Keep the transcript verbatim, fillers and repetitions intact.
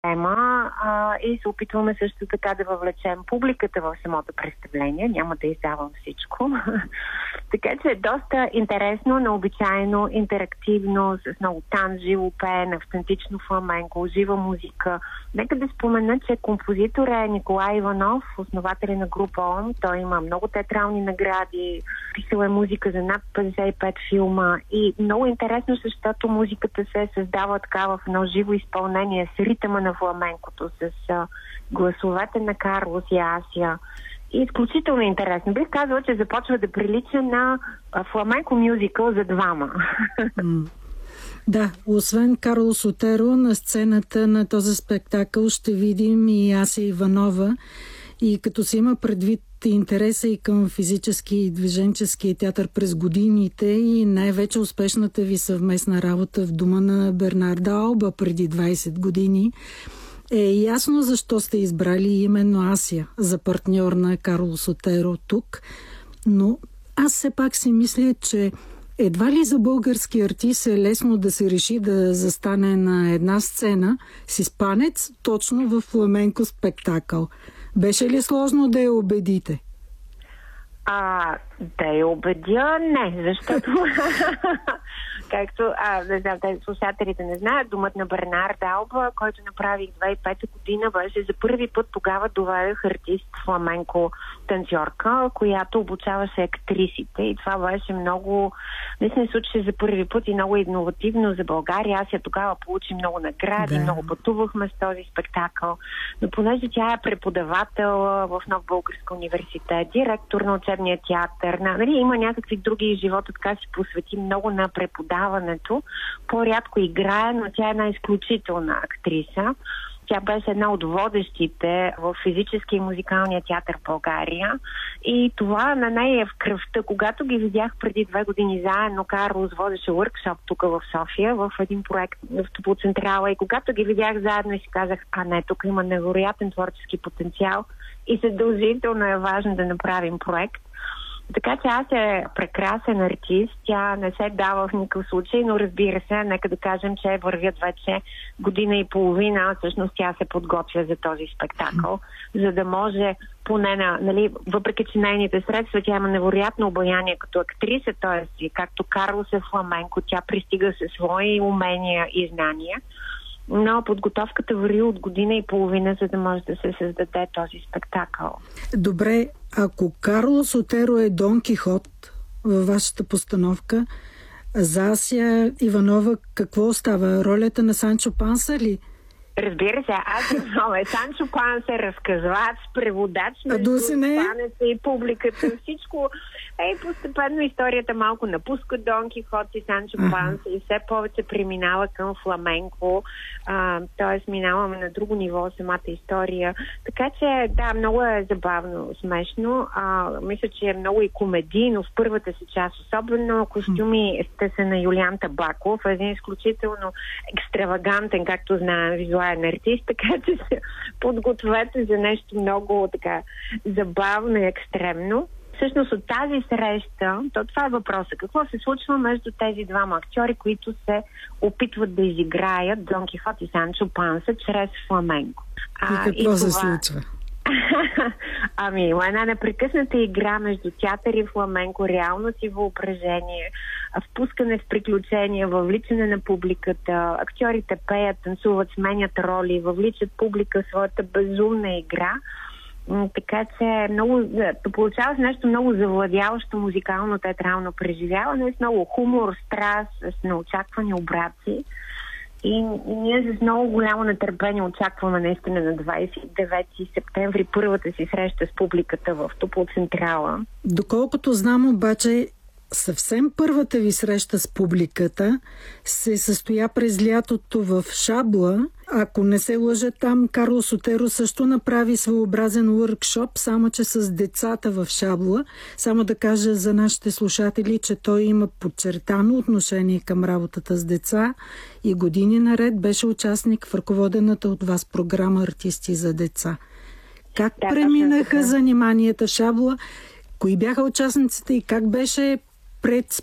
тема а, и се опитваме също така да въвлечем публиката в самото представление. Няма да издавам всичко. Така че е доста интересно, необичайно, интерактивно, с много танц, живо пеене, автентично фламенко, жива музика. Нека да спомена, че композитор е Николай Иванов, основател на група ОМ. Той има много театрални награди, писал е музика за над петдесет и пет филма и много интересно, защото музиката се създава така в едно живо изпълнение с ритъма на фламенкото, с а, гласовете на Карлос и Асия. И изключително интересно. Бих казала, че започва да прилича на а, фламенко мюзикъл за двама. Mm. Да, освен Карлос Отеро, на сцената на този спектакъл ще видим и Ася Иванова. И като се има предвид интереса и към физически и движенчески театър през годините и най-вече успешната ви съвместна работа в дома на Бернарда Алба преди двайсет години, е ясно защо сте избрали именно Асия за партньор на Карлос Отеро тук. Но аз все пак си мисля, че едва ли за български артист е лесно да се реши да застане на една сцена с испанец точно в фламенко спектакъл. Беше ли сложно да я убедите? А, да я убедя? Не, защото както, а, не знам, тези слушателите не знаят, думът на Бернарда Алба, който направих две хиляди и пета година, беше за първи път тогава доведах артист фламенко танцорка, която обучаваше актрисите и това беше много, не се случи за първи път и много иновативно за България. Аз я тогава получи много награди, да. Много пътувахме с този спектакъл, но понеже тя е преподавател в Нов български университет, директор на учебния театър, нали, има някакви други живота, така си посвети много на преподаването. По-рядко играе, но тя е една изключителна актриса. Тя беше една от водещите в физически и музикалния театър в България. И това на нея е в кръвта. Когато ги видях преди две години заедно, Карлос водеше workshop тук в София, в един проект в Топлоцентрала. И когато ги видях заедно и си казах, а не, тук има невероятен творчески потенциал и задължително е важно да направим проект. Така че аз е прекрасен артист, тя не се дава в никакъв случай, но разбира се, нека да кажем, че вървят вече година и половина, всъщност тя се подготвя за този спектакъл, за да може поне на, нали, въпреки че нейните средства, тя има невероятно обаяние като актриса, т.е. както Карлос е фламенко, тя пристига със свои умения и знания. Но подготовката върви от година и половина, за да може да се създаде този спектакъл. Добре, ако Карлос Отеро е Дон Кихот във вашата постановка, за Асия Иванова какво остава? Ролята на Санчо Панса ли? Разбира се, аз Иванова е Санчо Панса, разказвач, преводач между испанеца и публиката. Всичко е постепенно историята малко напуска Дон Кихот и Санчо uh-huh. Панса и все повече преминава към фламенко, т.е. минаваме на друго ниво самата история. Така че да, много е забавно, смешно. А, мисля, че е много и комедийно в първата си част. Особено костюми сте са на Юлиан Табаков, един изключително екстравагантен, както знаем, визуален артист, така че се подгответе за нещо много така забавно и екстремно. Всъщност от тази среща, то това е въпросът. Какво се случва между тези двама актьори, които се опитват да изиграят Дон Кихот и Санчо Панса чрез фламенко? И какво и това... се случва? Ами, има една непрекъсната игра между театър и фламенко, реалност и въображение, впускане в приключения, въвличане на публиката, актьорите пеят, танцуват, сменят роли, въвличат публика в своята безумна игра. Така че много, получава се нещо много завладяващо музикално театрално преживяване, с много хумор, страст, с неочаквани обрати. И ние с много голямо нетърпение очакваме наистина на двайсет и девети септември първата си среща с публиката в Топлоцентрала. Доколкото знам обаче, съвсем първата ви среща с публиката се състоя през лятото в Шабла. Ако не се лъжа, там Карлос Отеро също направи своеобразен workshop, само че с децата в Шабла. Само да кажа за нашите слушатели, че той има подчертано отношение към работата с деца и години наред беше участник в ръководената от вас програма Артисти за деца. Как да, преминаха заниманията Шабла? Кои бяха участниците и как беше пред